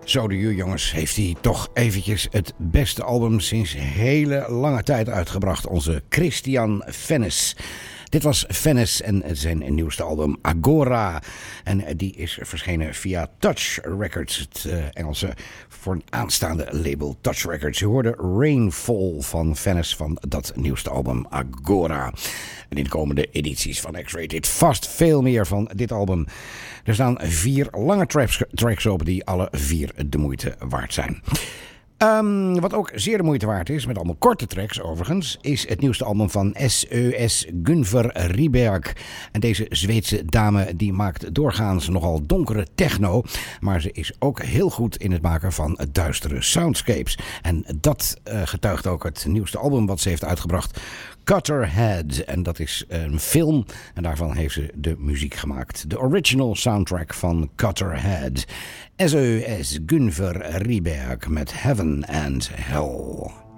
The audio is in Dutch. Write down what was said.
Zo de jongens, heeft hij toch eventjes het beste album sinds hele lange tijd uitgebracht. Onze Christian Fennis. Dit was Fennis en zijn nieuwste album Agora. En die is verschenen via Touch Records, het Engelse vooraanstaande label Touch Records. Je hoorde Rainfall van Fennis van dat nieuwste album Agora. En in de komende edities van X-Rated vast veel meer van dit album. Er staan 4 lange tracks op die alle 4 de moeite waard zijn. Wat ook zeer de moeite waard is, met allemaal korte tracks overigens, is het nieuwste album van SES Gunvor Rieberg. En deze Zweedse dame die maakt doorgaans nogal donkere techno, maar ze is ook heel goed in het maken van duistere soundscapes. En dat getuigt ook het nieuwste album wat ze heeft uitgebracht, Cutterhead. En dat is een film en daarvan heeft ze de muziek gemaakt. De original soundtrack van Cutterhead. SES Gunvor Rieberg met Heaven and Hell.